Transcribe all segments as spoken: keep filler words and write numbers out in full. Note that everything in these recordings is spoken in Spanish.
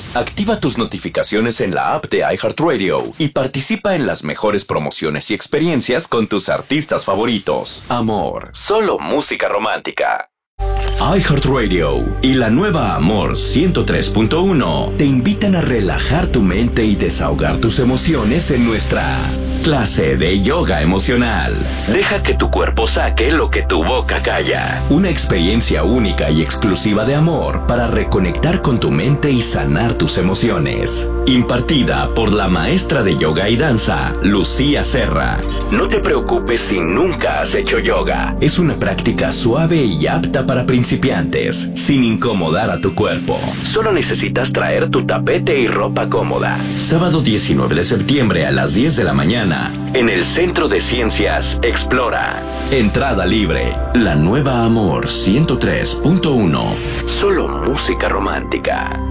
Activa tus notificaciones en la app de iHeartRadio y participa en las mejores promociones y experiencias con tus artistas favoritos. Amor, solo música romántica. iHeartRadio y la nueva Amor ciento tres punto uno te invitan a relajar tu mente y desahogar tus emociones en nuestra clase de yoga emocional. Deja que tu cuerpo saque lo que tu boca calla. Una experiencia única y exclusiva de amor para reconectar con tu mente y sanar tus emociones. Impartida por la maestra de yoga y danza, Lucía Serra. No te preocupes si nunca has hecho yoga. Es una práctica suave y apta para principiantes, sin incomodar a tu cuerpo. Solo necesitas traer tu tapete y ropa cómoda. Sábado diecinueve de septiembre a las diez de la mañana, en el Centro de Ciencias Explora. Entrada libre. La nueva Amor ciento tres punto uno. Solo música romántica.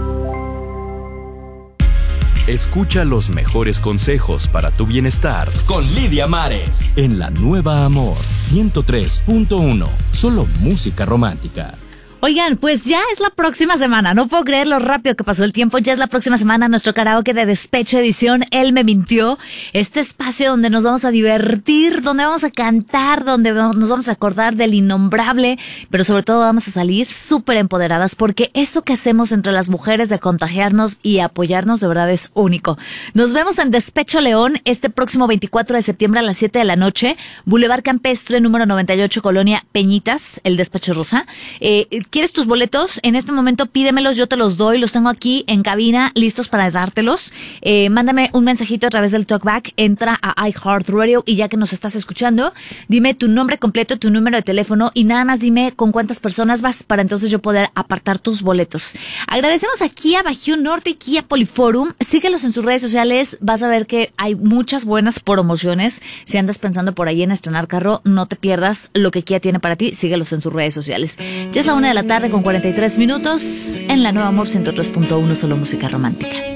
Escucha los mejores consejos para tu bienestar con Lidia Mares en la nueva Amor ciento tres punto uno. Solo música romántica. Oigan, pues ya es la próxima semana. No puedo creer lo rápido que pasó el tiempo. Ya es la próxima semana nuestro karaoke de Despecho edición Él me mintió. Este espacio donde nos vamos a divertir, donde vamos a cantar, donde nos vamos a acordar del innombrable, pero sobre todo vamos a salir súper empoderadas porque eso que hacemos entre las mujeres de contagiarnos y apoyarnos de verdad es único. Nos vemos en Despecho León este próximo veinticuatro de septiembre a las siete de la noche. Boulevard Campestre, número noventa y ocho, Colonia Peñitas, el Despacho Rosa. Eh, ¿Quieres tus boletos? En este momento pídemelos, yo te los doy, los tengo aquí en cabina, listos para dártelos. Eh, mándame un mensajito a través del Talkback, entra a iHeartRadio y ya que nos estás escuchando, dime tu nombre completo, tu número de teléfono y nada más dime con cuántas personas vas para entonces yo poder apartar tus boletos. Agradecemos a Kia Bajío Norte y Kia Poliforum. Síguelos en sus redes sociales, vas a ver que hay muchas buenas promociones. Si andas pensando por ahí en estrenar carro, no te pierdas lo que Kia tiene para ti, síguelos en sus redes sociales. Ya es la una de la tarde con cuarenta y tres minutos en la nueva Amor ciento tres punto uno, solo música romántica.